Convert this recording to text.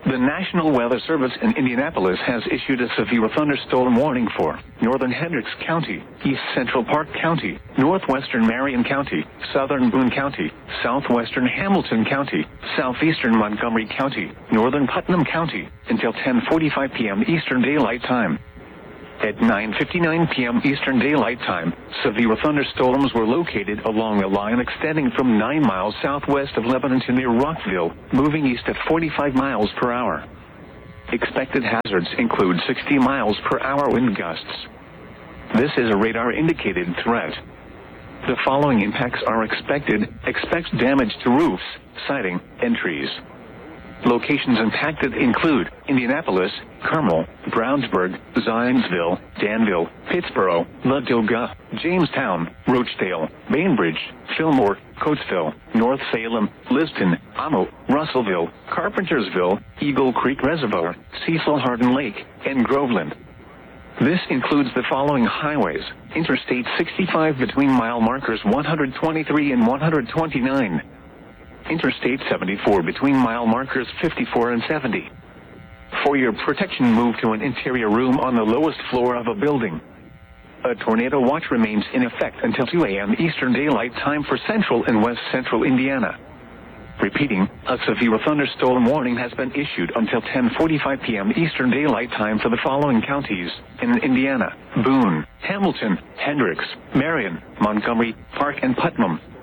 The National Weather Service in Indianapolis has issued a severe thunderstorm warning for northern Hendricks County, east central Park County, northwestern Marion County, southern Boone County, southwestern Hamilton County, southeastern Montgomery County, northern Putnam County, until 10:45 p.m. Eastern Daylight Time. At 9:59 p.m. Eastern Daylight Time, severe thunderstorms were located along a line extending from 9 miles southwest of Lebanon to near Rockville, moving east at 45 miles per hour. Expected hazards include 60 miles per hour wind gusts. This is a radar-indicated threat. The following impacts are expected. Expect damage to roofs, siding, and trees. Locations impacted include Indianapolis, Carmel, Brownsburg, Zionsville, Danville, Pittsboro, Ladoga, Jamestown, Rochdale, Bainbridge, Fillmore, Coatesville, North Salem, Liston, Amo, Russellville, Carpentersville, Eagle Creek Reservoir, Cecil Hardin Lake, and Groveland. This includes the following highways: Interstate 65 between mile markers 123 and 129. Interstate 74 between mile markers 54 and 70. For your protection, move to an interior room on the lowest floor of a building. A tornado watch remains in effect until 2 a.m. Eastern Daylight Time for central and west central Indiana. Repeating, a severe thunderstorm warning has been issued until 10:45 p.m. Eastern Daylight Time for the following counties in Indiana: Boone, Hamilton, Hendricks, Marion, Montgomery, Park, and Putnam.